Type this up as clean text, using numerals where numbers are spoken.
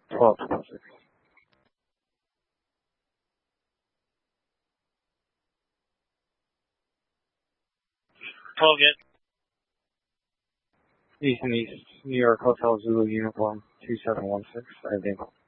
1226. East and East New York Hotel Zulu Uniform 2716.